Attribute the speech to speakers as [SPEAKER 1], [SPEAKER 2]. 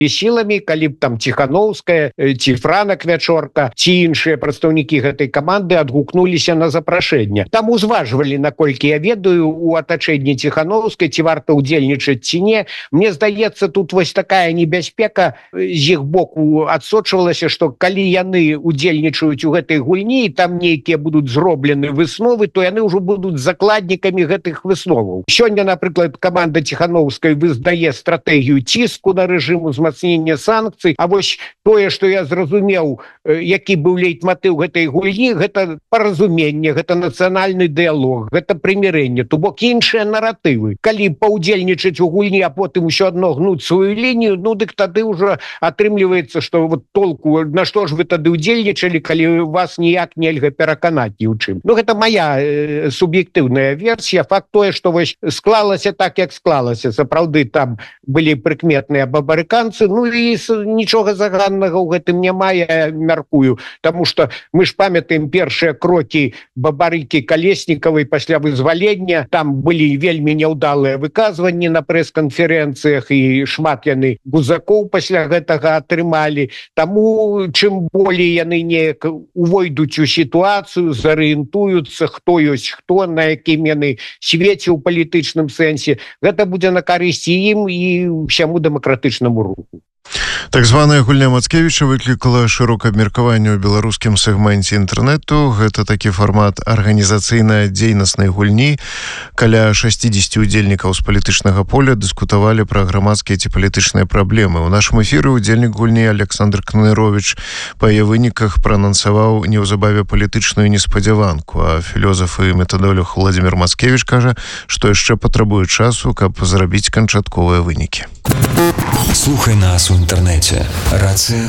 [SPEAKER 1] сіламі, калі б там Ціхановская ці Франак Вячорка ці іншыя прадстаўнікі гэтай каманды адгукнуліся на запрашэнне. Там узважвалі, наколькі я ведаю, у атачэнні Ціхановскай, ці варта ўдзельнічаць ці не. Мне здаецца, тут вось такая небяспека з іх боку адсочвалася, што калі яны удзельнічаюць у гэтай гульні і там нейкія будуць зроблены высновы, то яны ўжо будуць закладнікамі гэтых высноваў. Сёння, напрыклад, каманда Ціхановскай вызнае стратэгію ціску на рэжым, узмацнення санкцый. А вось тое, што я зразумеў, які быў лейтматыў гэтай гульні, гэта паразуменне, гэта нацыянальны дыялог, гэта прымірэнне, то бок іншыя наратывы. Калі паўдзельнічаць у гульні, а потым усё адно гнуць сваю лінію, ну дык тады ўжо атрымліваецца, што вот толку, на што ж вы тады ўдзельнічалі, калі вас ніяк нельга пераканаць ні ў чым. Ну гэта моя суб'ектыўная версія. Факт тое, што вось склалася так, як склалася. Сапраўды там былі прыкметныя бабарыканцы, ну і нічога заганнага ў гэтым няма, я мяркую, таму што мы ж памятаем першыя крокі бабарыкі Калеснікавай пасля вызвалення, там былі вельмі няўдалыя выказванні на прэс-канферэнцыях і шмат яны гузакоў пасля гэтага атрымалі. Таму чым болей яны неяк увойдуць у сітуацыю, зарыентуюцца, хто ёсць хто, на якім яны свеце ў палітычным сэнсе, гэта будзе на карысць і ім, і ўсяму дэмакратычнаму руху.
[SPEAKER 2] Так званая гульня Мацкевіча выклікала шырокае абмеркаванне ў беларускім сегменце інтэрнэту. Гэта такі фармат арганізацыйна-дзейнаснай гульні. Каля 60 удзельнікаў з палітычнага поля дыскутавалі пра грамадскія ці палітычныя праблемы. У нашым эфіры удзельнік гульні Александр Кныровіч па яе выніках праанансаваў неўзабаве палітычную неспадзяванку, а філёзаф і метадолог Владзімір Мацкевіч кажа, што яшчэ патрабуе часу, каб зрабіць канчатковыя вынікі.
[SPEAKER 3] Слухай нас у інтэрнэце. Рацыя